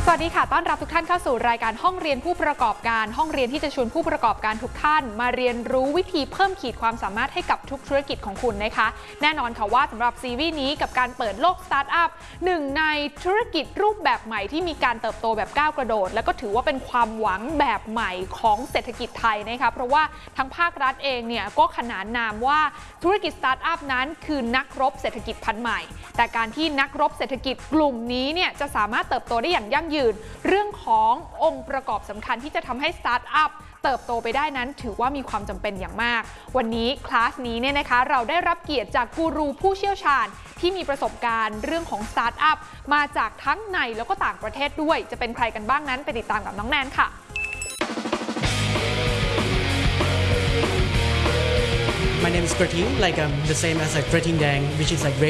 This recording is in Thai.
วัสดีค่ะต้อนรับทุกท่านเข้าสู่รายการห้องเรียนผู้ประกอบการห้องเรียนที่จะชวนผู้ประกอบการทุกท่านมาเรียนรู้วิธีเพิ่มขีดความสามารถให้กับทุกธุรกิจของคุณนะคะแน่นอนค่ะว่าสำหรับซีรีส์นี้กับการเปิดโลกสตาร์ทอัพหนึ่งในธุรกิจรูปแบบใหม่ที่มีการเติบโตแบบก้าวกระโดดและก็ถือว่าเป็นความหวังแบบใหม่ของเศรษฐกิจไทยนะคะเพราะว่าทั้งภาครัฐเองเนี่ยก็ขนานนามว่าธุรกิจสตาร์ทอัพนั้นคือนักรบเศรษฐกิจพันธุ์ใหม่แต่การที่นักรบเศรษฐกิจกลุ่มนี้เนี่ยจะสามารถเติบโตได้อย่างยั่งยืนเรื่องขององค์ประกอบสำคัญที่จะทำให้สตาร์ทอัพเติบโตไปได้นั้นถือว่ามีความจำเป็นอย่างมากวันนี้คลาสนี้เนี่ยนะคะเราได้รับเกียรติจากกูรูผู้เชี่ยวชาญที่มีประสบการณ์เรื่องของสตาร์ทอัพมาจากทั้งในแล้วก็ต่างประเทศด้วยจะเป็นใครกันบ้างนั้นไปติดตามกับน้องแนนค่ะ My name is Pratim, the same as Pratim Dang, which is